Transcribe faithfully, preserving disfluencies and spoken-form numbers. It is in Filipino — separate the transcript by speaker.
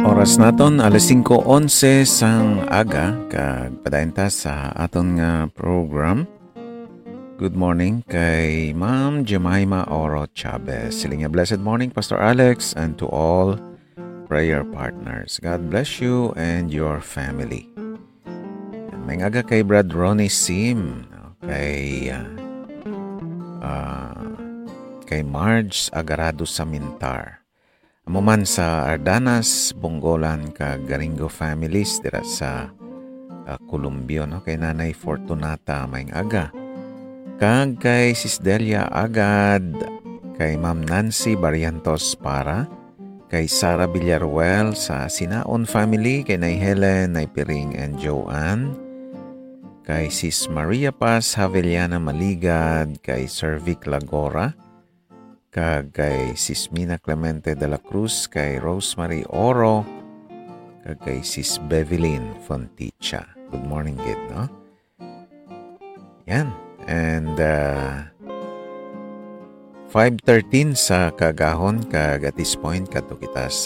Speaker 1: Oras naton alas singko onse sang aga kag padayon ta sa aton nga program. Good morning kay Ma'am Jemima Oro Chavez. Sila nga blessed morning Pastor Alex and to all prayer partners. God bless you and your family. May aga kay Brad Ronnie Sim, kay uh, uh, kay Marge Agarado Samintar. Amuman sa Ardanas, Bonggolan, kag Garingo families dira sa uh, Columbio, no? Kay Nanay Fortunata may aga. Kag kay Sis Delia Agad, kay Ma'am Nancy Barrientos para, kay Sara Villaruel sa Sinaon family, kay Nay Helen, Nay Piring and Joanne, kay Sis Maria Paz Haveliana Maligad, kay Sir Vic Lagora, kag kay Sis Mina Clemente de la Cruz, kay Rosemary Oro, kag kay Sis Bevelyn Fonticha. Good morning, kid, no? Yan. And uh, five thirteen sa kagahon, kag at this point, kato kita